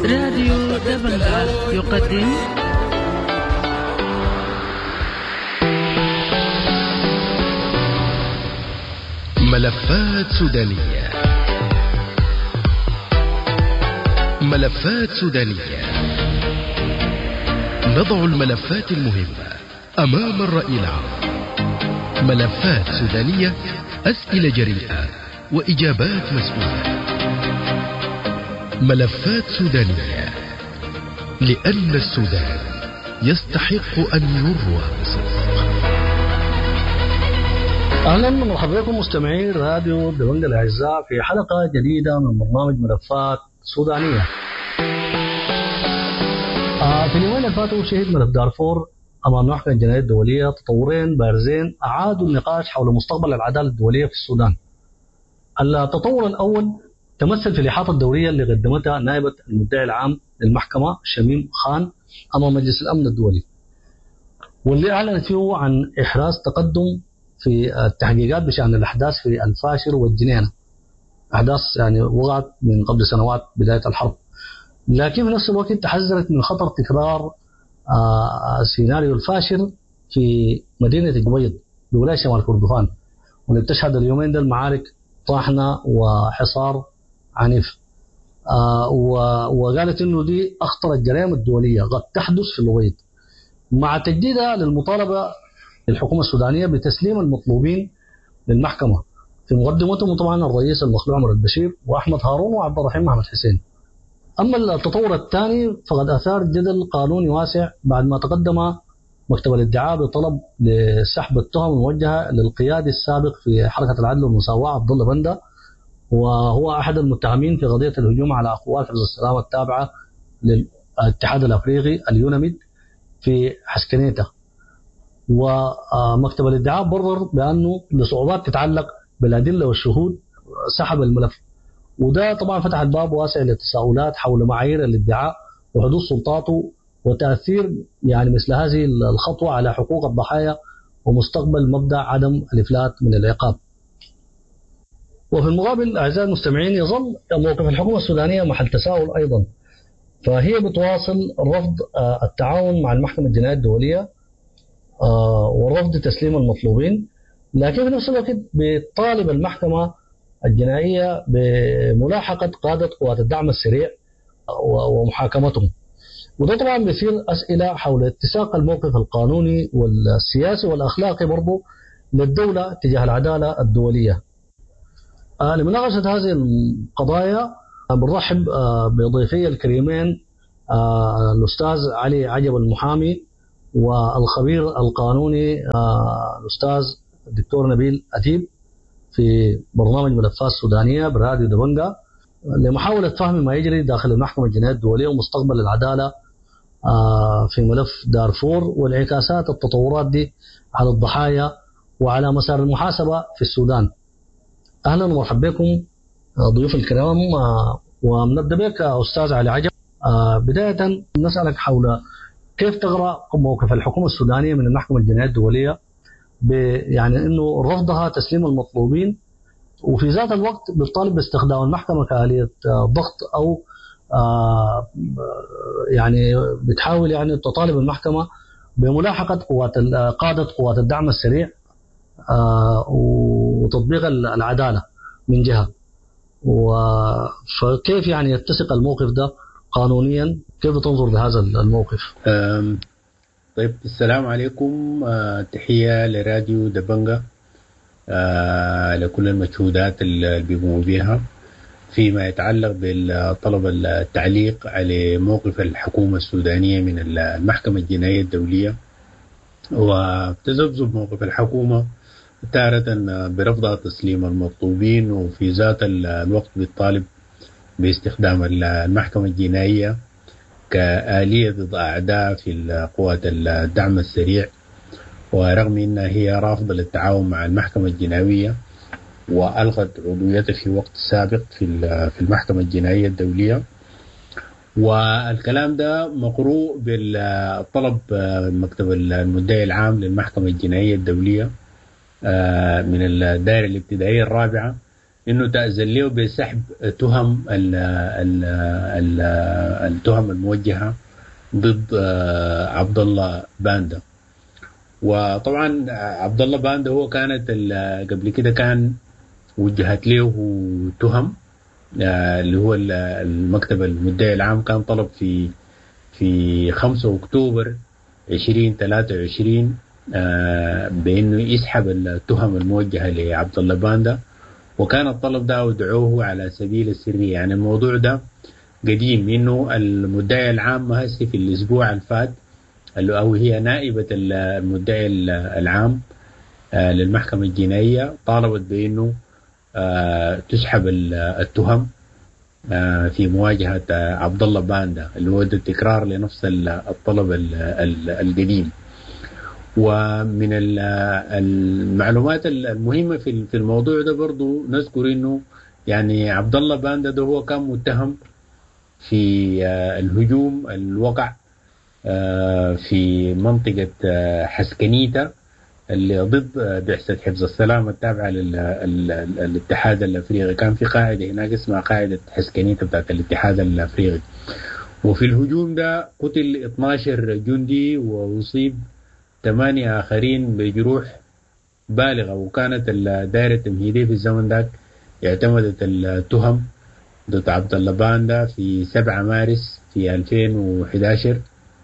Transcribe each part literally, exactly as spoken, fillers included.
راديو دبنجا يقدم ملفات سودانية. ملفات سودانية، نضع الملفات المهمة أمام الرأي العام. ملفات سودانية، أسئلة جريئة وإجابات مسؤولة. ملفات سودانية، لأن السودان يستحق أن يروى بصدق. أهلا ومرحبا بكم مستمعين راديو دبنجا الأعزاء في حلقة جديدة من برنامج ملفات سودانية. آه في اليومين اللي فاتوا شهد ملف دارفور أمام المحكمة الجنائية الدولية تطورين بارزين أعادوا النقاش حول مستقبل العدالة الدولية في السودان. التطور الأول تمثل في الإحاطة الدورية اللي قدمتها نائبة المدعي العام للمحكمة شميم خان أمام مجلس الأمن الدولي، واللي أعلنت فيه عن إحراز تقدم في التحقيقات بشأن الأحداث في الفاشر والجنينة، أحداث يعني وقعت من قبل سنوات بداية الحرب، لكن في نفس الوقت تحذرت من خطر تكرار سيناريو الفاشر في مدينة الجبيض بولاية شمال كردفان، واللي بتشهد اليومين ده المعارك طاحنة وحصار عنيف. وقالت إنه دي أخطر الجرائم الدولية قد تحدث في الجبيض، مع تجديدها للمطالبة الحكومة السودانية بتسليم المطلوبين للمحكمة، في مقدمتهم طبعا الرئيس المخلوع عمر البشير وأحمد هارون وعبد الرحيم محمد حسين. أما التطور الثاني فقد أثار جدل قانوني واسع بعد ما تقدم مكتب الادعاء بطلب لسحب التهم الموجهة للقيادي السابق في حركة العدل والمساواة عبد الله بندا، وهو أحد المتهمين في قضية الهجوم على أقوال حفظ السلام التابعة للاتحاد الأفريقي اليونميد في حسكنيته. ومكتب الادعاء برر بأنه لصعوبات تتعلق بالأدلة والشهود سحب الملف، وده طبعا فتح الباب واسع للتساؤلات حول معايير الادعاء وحدود سلطاته وتأثير يعني مثل هذه الخطوة على حقوق الضحايا ومستقبل مبدأ عدم الإفلات من العقاب. وفي المقابل أعزائي المستمعين يظل موقف الحكومة السودانية محل تساؤل أيضا، فهي بتواصل رفض التعاون مع المحكمة الجنائية الدولية ورفض تسليم المطلوبين، لكن في نفس الوقت بتطالب المحكمة الجنائية بملاحقة قادة قوات الدعم السريع ومحاكمتهم. وده طبعا بيثير أسئلة حول اتساق الموقف القانوني والسياسي والأخلاقي برضو للدولة تجاه العدالة الدولية. آه لمناقشة هذه القضايا بنرحب آه بضيفي الكريمين آه الأستاذ علي عجب المحامي والخبير القانوني آه الأستاذ الدكتور نبيل أديب في برنامج ملفات سودانية براديو دبنجا لمحاولة فهم ما يجري داخل المحكمة الجنائية الدولية ومستقبل العدالة آه في ملف دارفور والانعكاسات التطورات دي على الضحايا وعلى مسار المحاسبة في السودان. أهلا ومرحبا بكم ضيوف الكرام، آه ونبدأ بك أستاذ علي عجب. آه بداية نسألك حول كيف تقرأ موقف الحكومة السودانية من المحكمة الجنائية الدولية يعني إنه رفضها تسليم المطلوبين، وفي ذات الوقت بتطالب باستخدام المحكمة كآلية ضغط أو آه يعني بتحاول يعني تطالب المحكمة بملاحقة قوات قادة قوات الدعم السريع آه وتطبيق العدالة من جهة. وكيف يعني يتسق الموقف ده قانونيا؟ كيف تنظر لهذا الموقف؟ طيب، السلام عليكم. أه تحية لراديو دبنجا، أه لكل المجهودات اللي بيقوموا بها فيما يتعلق بالطلب التعليق على موقف الحكومة السودانية من المحكمة الجنائية الدولية. وتذبذب موقف الحكومة تارة برفضها تسليم المطلوبين، وفي ذات الوقت بالطالب باستخدام المحكمة الجنائية كآلية ضد أعداء في قوات الدعم السريع، ورغم أنها هي رافضة للتعاون مع المحكمة الجنائية وألغت عضويتها في وقت سابق في في المحكمة الجنائية الدولية. والكلام ده مقروء بالطلب مكتب المدعي العام للمحكمة الجنائية الدولية من الدائرة الابتدائية الرابعة إنه تأذن له بسحب تهم ال ال ال التهم الموجهة ضد عبد الله باندا. وطبعا عبد الله باندا هو كانت قبل كده كان وجهت له تهم اللي هو المكتب المدعي العام كان طلب في في خمسة أكتوبر عشرين ثلاثة وعشرين بأنه يسحب التهم الموجهة لعبد الله باندا، وكان الطلب ده ودعوه على سبيل السرية. يعني الموضوع ده قديم، إنه المدعي العام هسه في الأسبوع الفات أو هي نائبة المدعي العام للمحكمة الجنائية طالبت بأنه تسحب التهم في مواجهة عبد الله باندا، اللي هو التكرار لنفس الطلب القديم. ومن المعلومات المهمة في الموضوع ده برضو نذكر إنه يعني عبد الله باندا ده هو كان متهم في الهجوم الوقع في منطقة حسكنيتا اللي ضد بعثة حفظ السلام التابعة للاتحاد الأفريقي. كان في قاعدة هناك اسمها قاعدة حسكنيتا بتاعت الاتحاد الأفريقي، وفي الهجوم ده قتل اثني عشر جندي وأصيب ثمانية آخرين بجروح بالغة. وكانت الدائرة التمهيدية في الزمن ذاك اعتمدت التهم ضد عبد الله باندا في سبعة مارس في ألفين وأحد عشر،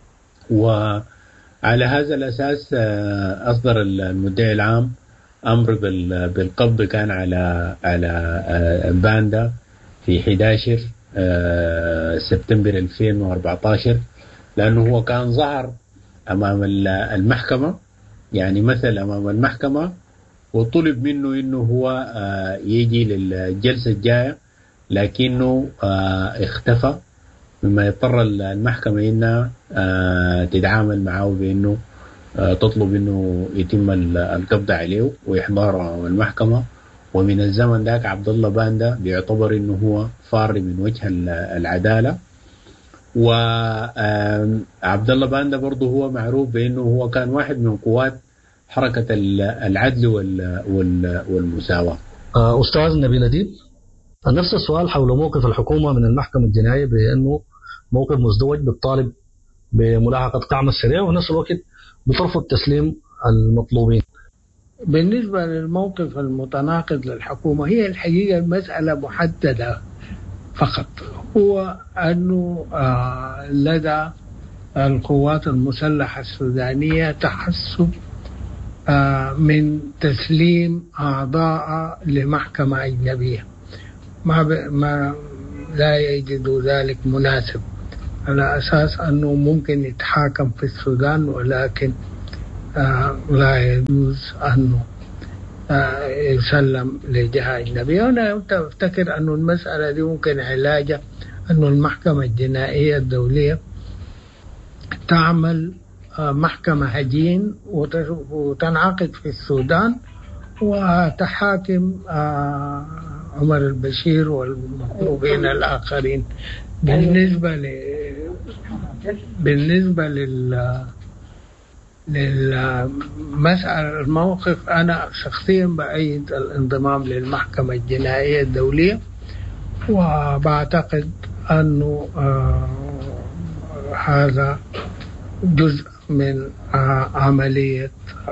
وعلى هذا الأساس أصدر المدعي العام أمر بالقبض كان على على باندا في أحد عشر سبتمبر ألفين وأربعة عشر، لأنه هو كان ظهر أمام المحكمة، يعني مثل أمام المحكمة، وطلب منه إنه هو يجي للجلسة الجاية، لكنه اختفى، مما يضطر المحكمة إنها تتعامل معه بأنه تطلب إنه يتم القبض عليه وإحضاره المحكمة. ومن الزمن ذاك عبد الله باندا بيعتبر إنه هو فار من وجه العدالة. وعبد الله باندا برضه هو معروف بأنه هو كان واحد من قوات حركة العدل والمساواة. أستاذ نبيل أديب، نفس السؤال حول موقف الحكومة من المحكمة الجنائية بأنه موقف مزدوج بالطالب بملاحقة قعم السريع وفي نفس الوقت بترفض تسليم المطلوبين. بالنسبة للموقف المتناقض للحكومة، هي الحقيقة مسألة محددة فقط، هو أنه لدى القوات المسلحة السودانية تحسب من تسليم أعضاء لمحكمة أجنبية، ما, ما لا يجد ذلك مناسب، على أساس أنه ممكن يتحاكم في السودان، ولكن لا يجوز أنه يسلم لجهة أجنبية. وأنا أفتكر أن المسألة دي ممكن علاجها أن المحكمة الجنائية الدولية تعمل محكمة هجين وتنعقد في السودان وتحاكم عمر البشير والمطلوبين الآخرين. بالنسبة ل بالنسبة لل للمسألة الموقف، أنا شخصيا بأيد الانضمام للمحكمة الجنائية الدولية، وبعتقد أنه آه هذا جزء من آه عملية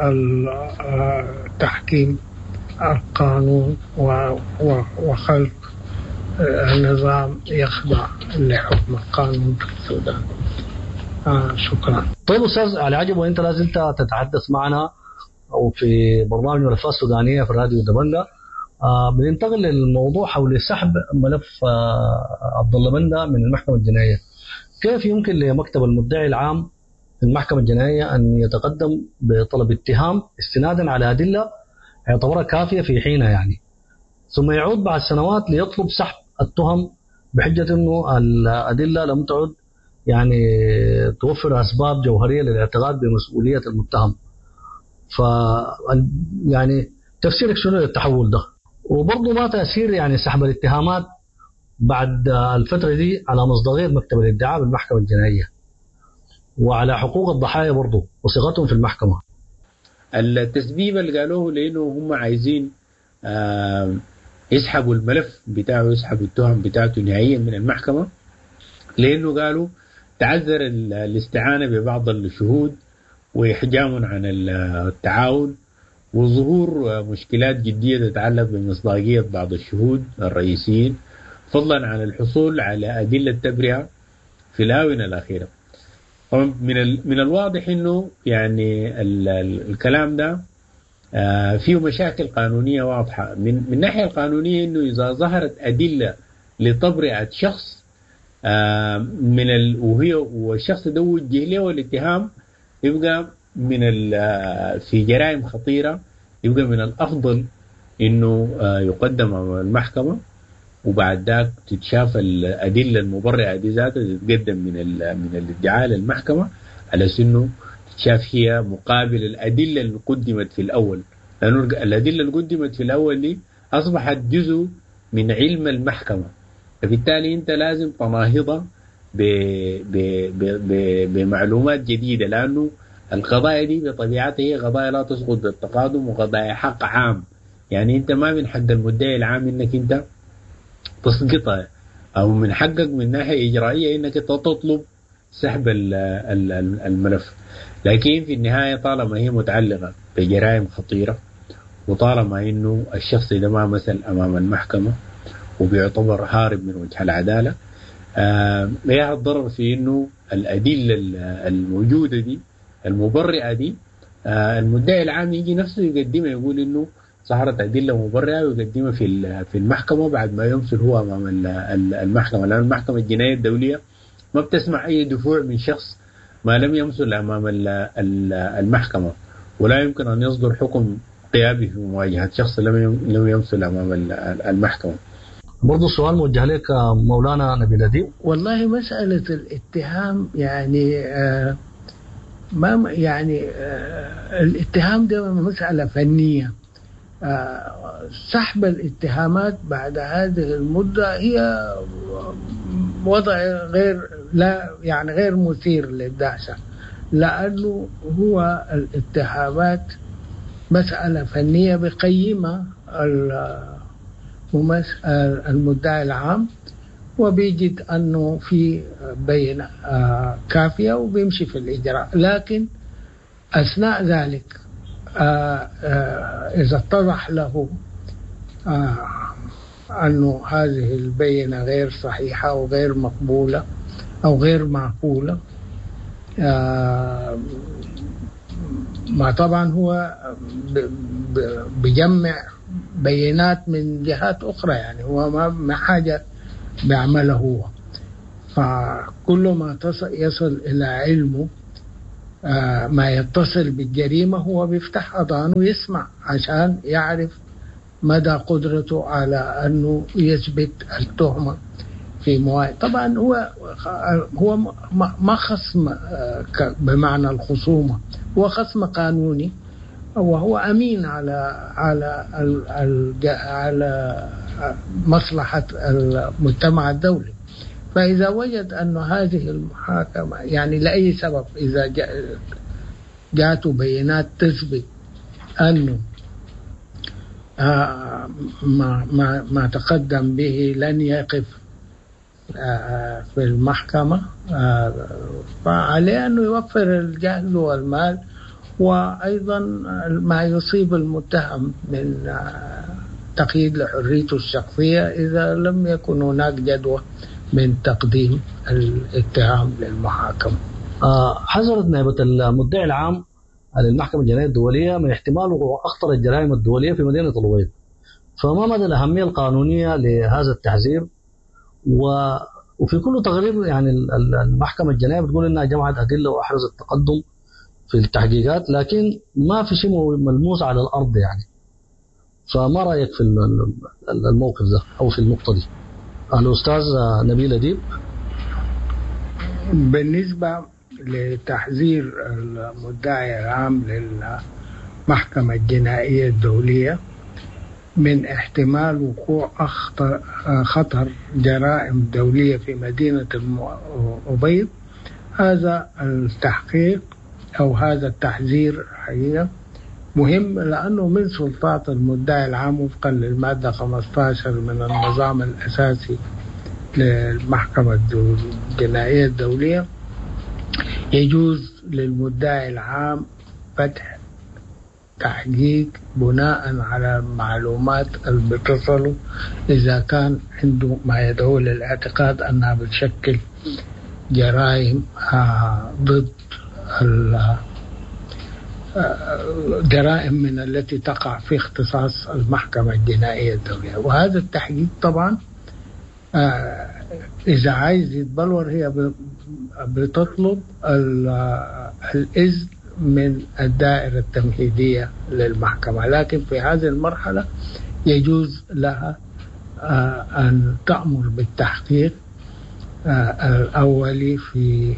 تحكيم القانون وخلق النظام يخضع لحكم القانون في السودان. آه شكرا. طيب أستاذ علي عجب، وأنت لازلت تتحدث معنا أو في برنامج ملفات السودانية في الراديو دبندا، آه بننتقل للموضوع حول سحب ملف آه عبد الله باندا من المحكمة الجنائية. كيف يمكن لمكتب المدعي العام في المحكمة الجنائية أن يتقدم بطلب اتهام استنادا على أدلة يعتبرها كافية في حينها يعني، ثم يعود بعد سنوات ليطلب سحب التهم بحجة أنه الأدلة لم تعد يعني توفر أسباب جوهرية للاعتقاد بمسؤولية المتهم؟ ف يعني تفسيرك شنو التحول ده؟ وبرضه ما تأثير يعني سحب الاتهامات بعد الفترة دي على مصداقية مكتب الادعاء بالمحكمة الجنائية وعلى حقوق الضحايا برضه وصيغتهم في المحكمة؟ التسبيب اللي قالوه لأنه هم عايزين يسحبوا الملف بتاعه، يسحبوا التهم بتاعته نهائيا من المحكمة، لأنه قالوا تعذر الاستعانة ببعض الشهود وإحجام عن التعاون وظهور مشكلات جدية تتعلق بمصداقية بعض الشهود الرئيسيين، فضلا عن الحصول على أدلة تبرئة في الآونة الأخيرة. من من الواضح إنه يعني ال ال الكلام ده فيه مشاكل قانونية واضحة. من من الناحية القانونية إنه إذا ظهرت أدلة لتبرئة شخص من ال وهي والشخص ده وجه له الاتهام، يبقى من في جرائم خطيرة، يبقى من الأفضل إنه يقدم أمام المحكمة، وبعد ذاك تتشاف الأدلة المبرئة دي ذاتها تتقدم من من الادعاء للمحكمة على سنه تتشاف هي مقابل الأدلة اللي قدمت في الأول، لأنه الأدلة اللي قدمت في الأول دي أصبحت جزء من علم المحكمة، فبالتالي أنت لازم تناهضها بمعلومات جديدة، لأنه القضايا دي بطبيعتها هي قضايا لا تسقط بالتقادم وقضايا حق عام. يعني أنت ما من حق المدعي العام إنك أنت تسقطها، أو من حقك من ناحية إجرائية إنك تطلب سحب الملف، لكن في النهاية طالما هي متعلقة بجرائم خطيرة، وطالما إنه الشخص إذا ما مثل أمام المحكمة وبيعتبر هارب من وجه العدالة، آه لا الضرر في إنه الأدلة الموجودة دي المبرئة دي آه المدعي العام يجي نفسه يقدمها، يقول إنه ظهرت أدلة مبرئة ويقدمها في في المحكمة بعد ما يمثل هو أمام المحكمة، لأن المحكمة الجنائية الدولية ما بتسمع أي دفوع من شخص ما لم يمثل أمام المحكمة، ولا يمكن أن يصدر حكم قيابي في مواجهة شخص لم يمثل أمام المحكمة. برضو السؤال موجه لك مولانا نبيل أديب. والله مسألة الاتهام يعني آه ما يعني آه الاتهام ده مسألة فنية. آه سحب الاتهامات بعد هذه المدة هي وضع غير لا يعني غير مثير للدهشة، لأنه هو الاتهامات مسألة فنية بقيمة المدعي العام وبيجد أنه في بينة كافية وبيمشي في الإجراء، لكن أثناء ذلك إذا اتضح له أنه هذه البينة غير صحيحة وغير مقبولة أو غير معقولة، ما طبعا هو بيجمع بيانات من جهات أخرى، يعني هو ما حاجة بيعمله هو، فكل ما يصل إلى علمه ما يتصل بالجريمة هو بيفتح أذانه ويسمع عشان يعرف مدى قدرته على أنه يثبت التهمة في مواجهة. طبعا هو هو ما خصم بمعنى الخصومة، هو خصم قانوني وهو أمين على على على مصلحة المجتمع الدولي. فإذا وجد أن هذه المحاكمة يعني لأي سبب إذا جاءته بيانات تثبت أنه ما ما ما تقدم به لن يقف في المحكمة، فعليه أنه يوفر الجهد والمال وأيضا ما يصيب المتهم من تقييد لحريته الشخصية إذا لم يكن هناك جدوى من تقديم الاتهام للمحاكمة. حذرت نائبة المدعي العام للمحكمة الجنائية الدولية من احتمال وقوع أخطر الجرائم الدولية في مدينة الأبيض، فما مدى الأهمية القانونية لهذا التحذير؟ وفي كل تقرير يعني المحكمة الجنائية بتقول إنها جمعت أدلة وأحرزت تقدم في التحقيقات، لكن ما في شيء ملموس على الأرض يعني، فما رأيك في الموقف ده أو في النقطة دي الأستاذ نبيل أديب؟ بالنسبة لتحذير المدعي العام للمحكمة الجنائية الدولية من احتمال وقوع أخطر خطر جرائم دولية في مدينة الأبيض، هذا التحقيق أو هذا التحذير حقيقة مهم لأنه من سلطات المدعي العام وفقا للمادة خمسة عشر من النظام الأساسي للمحكمة الجنائية الدولية يجوز للمدعي العام فتح تحقيق بناء على المعلومات اللي بتصله إذا كان عنده ما يدعو للاعتقاد أنها بتشكل جرائم ضد جرائم من التي تقع في اختصاص المحكمة الجنائية الدولية. وهذا التحقيق طبعا إذا عايز يتبلور هي بتطلب الإذن من الدائرة التمهيدية للمحكمة، لكن في هذه المرحلة يجوز لها أن تأمر بالتحقيق الأولي في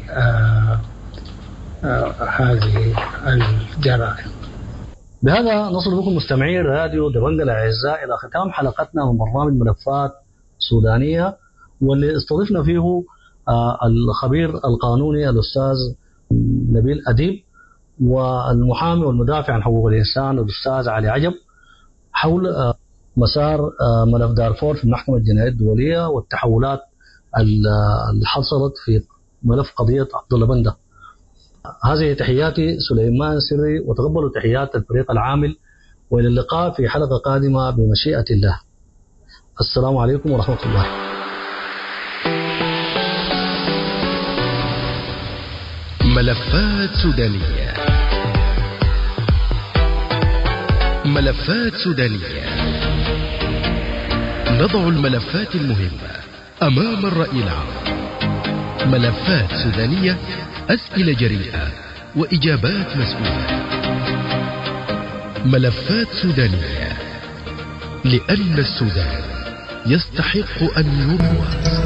هذه الجرائم. بهذا نصل بكم مستمعي راديو دبنجة الأعزاء إلى ختام حلقتنا من برنامج ملفات سودانية، واللي استضفنا فيه الخبير القانوني الأستاذ نبيل أديب والمحامي والمدافع عن حقوق الإنسان الأستاذ علي عجب حول مسار ملف دارفور في المحكمة الجنائية الدولية والتحولات اللي حصلت في ملف قضية عبد الله بندة. هذه تحياتي سليمان سري، وتقبلوا تحيات الفريق العامل، وإلى اللقاء في حلقة قادمة بمشيئة الله. السلام عليكم ورحمة الله. ملفات سودانية. ملفات سودانية. نضع الملفات المهمة أمام الرأي العام. ملفات سودانية، أسئلة جريئة وإجابات مسؤولة. ملفات سودانية، لأن السودان يستحق أن يروى.